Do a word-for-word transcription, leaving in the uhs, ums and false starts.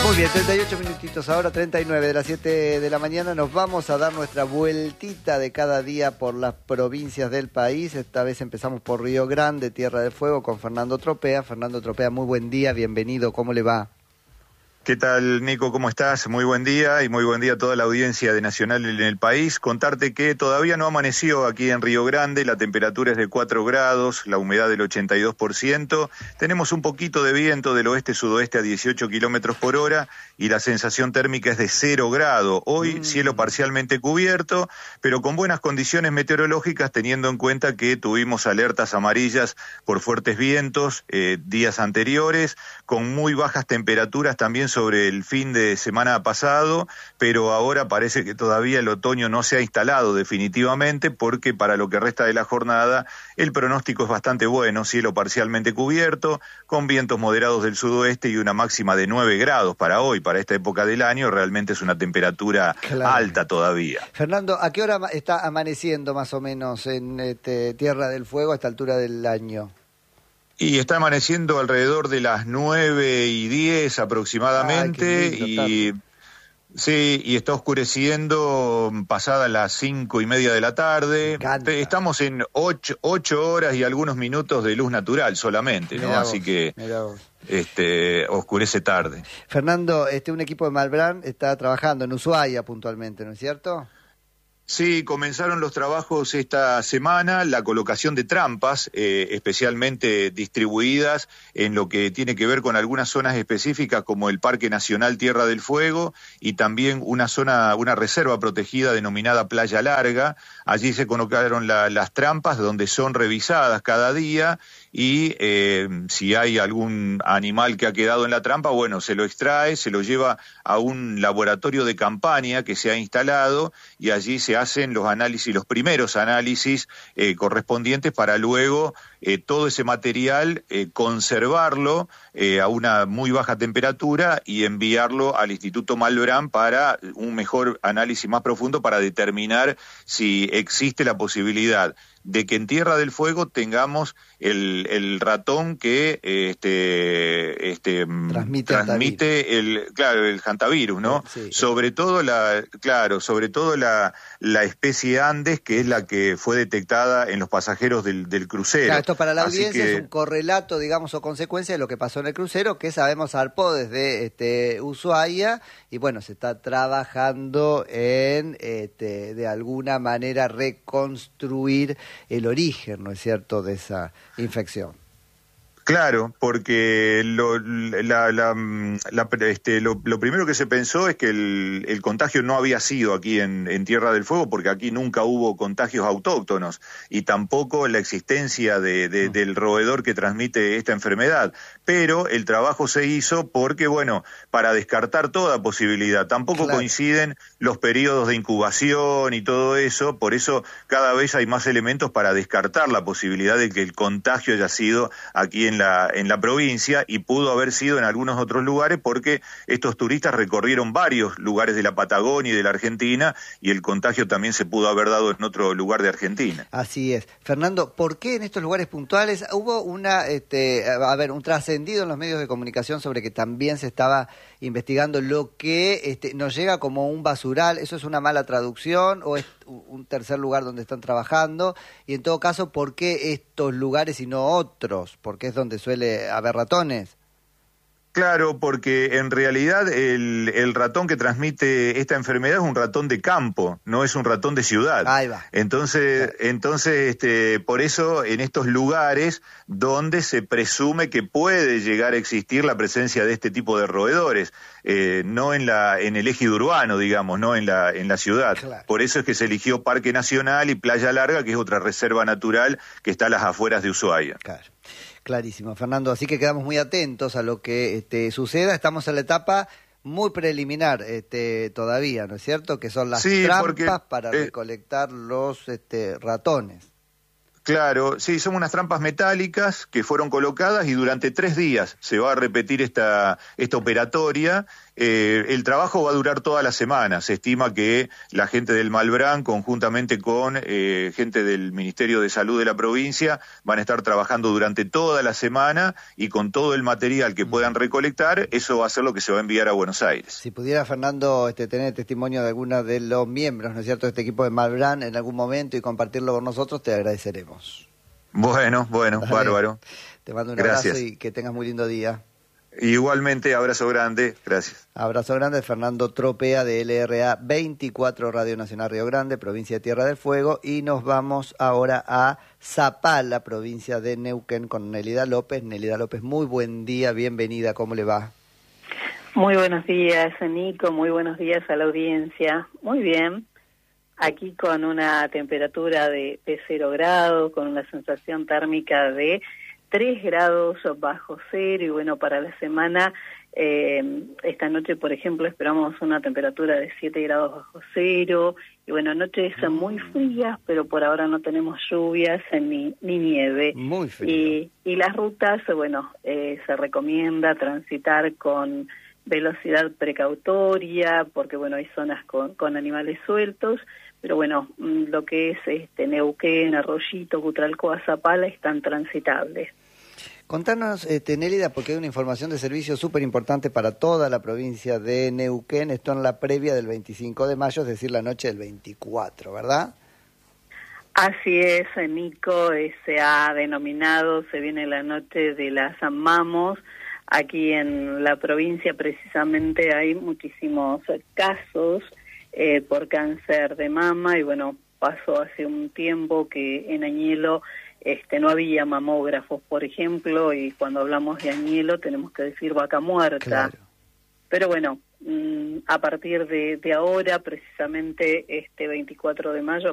Muy bien, treinta y ocho minutitos, ahora treinta y nueve de las siete de la mañana. Nos vamos a dar nuestra vueltita de cada día por las provincias del país. Esta vez empezamos por Río Grande, Tierra del Fuego, con Fernando Tropea. Fernando Tropea, muy buen día, bienvenido, ¿cómo le va? ¿Qué tal, Nico? ¿Cómo estás? Muy buen día y muy buen día a toda la audiencia de Nacional en el país. Contarte que todavía no amaneció aquí en Río Grande, la temperatura es de cuatro grados, la humedad del ochenta y dos por ciento, tenemos un poquito de viento del oeste-sudoeste a dieciocho kilómetros por hora y la sensación térmica es de cero grado. Hoy mm. cielo parcialmente cubierto, pero con buenas condiciones meteorológicas, teniendo en cuenta que tuvimos alertas amarillas por fuertes vientos eh, días anteriores, con muy bajas temperaturas también sobre el fin de semana pasado, pero ahora parece que todavía el otoño no se ha instalado definitivamente, porque para lo que resta de la jornada el pronóstico es bastante bueno, cielo parcialmente cubierto, con vientos moderados del sudoeste y una máxima de nueve grados para hoy, para esta época del año. Realmente es una temperatura claro. alta todavía. Fernando, ¿a qué hora está amaneciendo más o menos en este, Tierra del Fuego a esta altura del año? Y está amaneciendo alrededor de las nueve y diez aproximadamente. Ay, lindo, y tarde. Sí, y está oscureciendo pasadas las cinco y media de la tarde. Estamos en ocho, ocho horas y algunos minutos de luz natural solamente, ¿no? Mirá Así vos, que este oscurece tarde. Fernando, este un equipo de Malbrán está trabajando en Ushuaia puntualmente, ¿no es cierto? Sí, comenzaron los trabajos esta semana, la colocación de trampas, eh, especialmente distribuidas en lo que tiene que ver con algunas zonas específicas como el Parque Nacional Tierra del Fuego y también una zona, una reserva protegida denominada Playa Larga. Allí se colocaron la, las trampas donde son revisadas cada día y eh, si hay algún animal que ha quedado en la trampa, bueno, se lo extrae, se lo lleva a un laboratorio de campaña que se ha instalado y allí se hacen los análisis, los primeros análisis eh, correspondientes para luego eh, todo ese material eh, conservarlo eh, a una muy baja temperatura y enviarlo al Instituto Malbrán para un mejor análisis más profundo para determinar si existe la posibilidad de que en Tierra del Fuego tengamos el, el ratón que este, este transmite, transmite el, claro, el hantavirus, ¿no? Sí, sí. Sobre todo la, claro, sobre todo la, la especie Andes, que es la que fue detectada en los pasajeros del, del crucero. Claro, esto para la Así audiencia que... es un correlato, digamos, o consecuencia de lo que pasó en el crucero, que sabemos zarpó desde este, Ushuaia, y bueno, se está trabajando en, este, de alguna manera, reconstruir el origen, ¿no es cierto?, de esa infección. Claro, porque lo, la, la, la, este, lo, lo primero que se pensó es que el, el contagio no había sido aquí en, en Tierra del Fuego, porque aquí nunca hubo contagios autóctonos y tampoco la existencia de, de, mm. del roedor que transmite esta enfermedad. Pero el trabajo se hizo porque, bueno, para descartar toda posibilidad, tampoco claro. coinciden los periodos de incubación y todo eso, por eso cada vez hay más elementos para descartar la posibilidad de que el contagio haya sido aquí en En la, en la provincia y pudo haber sido en algunos otros lugares porque estos turistas recorrieron varios lugares de la Patagonia y de la Argentina y el contagio también se pudo haber dado en otro lugar de Argentina. Así es. Fernando, ¿por qué en estos lugares puntuales hubo una, este, a ver, un trascendido en los medios de comunicación sobre que también se estaba investigando lo que este, nos llega como un basural? ¿Eso es una mala traducción o es un tercer lugar donde están trabajando? Y en todo caso, ¿por qué estos lugares y no otros? Porque es donde suele haber ratones. Claro, porque en realidad el, el ratón que transmite esta enfermedad es un ratón de campo, no es un ratón de ciudad. Ahí va. Entonces, claro. entonces este, por eso en estos lugares donde se presume que puede llegar a existir la presencia de este tipo de roedores, eh, no en la en el eje urbano, digamos, no en la en la ciudad. Claro. Por eso es que se eligió Parque Nacional y Playa Larga, que es otra reserva natural que está a las afueras de Ushuaia. Claro. Clarísimo, Fernando. Así que quedamos muy atentos a lo que este, suceda. Estamos en la etapa muy preliminar este, todavía, ¿no es cierto? Que son las sí, trampas porque, para eh, recolectar los este, ratones. Claro, sí, son unas trampas metálicas que fueron colocadas y durante tres días se va a repetir esta, esta operatoria. Eh, el trabajo va a durar toda la semana. Se estima que la gente del Malbrán, conjuntamente con eh, gente del Ministerio de Salud de la provincia, van a estar trabajando durante toda la semana y con todo el material que puedan recolectar, eso va a ser lo que se va a enviar a Buenos Aires. Si pudiera, Fernando, este, tener testimonio de alguno de los miembros, ¿no es cierto?, de este equipo de Malbrán en algún momento y compartirlo con nosotros, te agradeceremos. Bueno, bueno, Dale. Bárbaro. Te mando un Gracias. abrazo y que tengas muy lindo día. Igualmente, abrazo grande, gracias. Abrazo grande de Fernando Tropea de L R A veinticuatro, Radio Nacional Río Grande, provincia de Tierra del Fuego, y nos vamos ahora a Zapala, provincia de Neuquén, con Nelida López. Nelida López, muy buen día, bienvenida, ¿cómo le va? Muy buenos días, Nico, muy buenos días a la audiencia. Muy bien, aquí con una temperatura de, de cero grados, con una sensación térmica de tres grados bajo cero, y bueno, para la semana, eh, esta noche, por ejemplo, esperamos una temperatura de siete grados bajo cero, y bueno, noches muy frías, pero por ahora no tenemos lluvias ni, ni nieve. Muy frío. Y, y las rutas, bueno, eh, se recomienda transitar con velocidad precautoria, porque bueno, hay zonas con, con animales sueltos, pero bueno, lo que es este Neuquén, Arroyito, Cutralcó, Zapala están transitables. Contanos, este, Nélida, porque hay una información de servicio súper importante para toda la provincia de Neuquén, esto en la previa del veinticinco de mayo, es decir, la noche del veinticuatro, ¿verdad? Así es, Nico, se ha denominado, se viene la noche de las Mamos. Aquí en la provincia precisamente hay muchísimos casos eh, por cáncer de mama, y bueno, pasó hace un tiempo que en Añelo este, no había mamógrafos, por ejemplo, y cuando hablamos de Añelo tenemos que decir vaca muerta. Claro. Pero bueno, a partir de, de ahora, precisamente este veinticuatro de mayo,